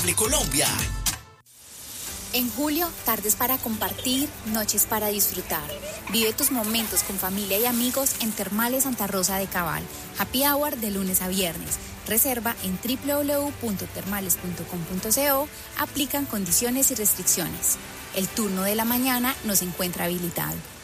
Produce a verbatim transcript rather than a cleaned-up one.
Saludable Colombia. En julio, tardes para compartir, noches para disfrutar. Vive tus momentos con familia y amigos en Termales Santa Rosa de Cabal. Happy Hour de lunes a viernes. Reserva en doble u doble u doble u punto termales punto com punto co. Aplican condiciones y restricciones. El turno de la mañana nos encuentra habilitado.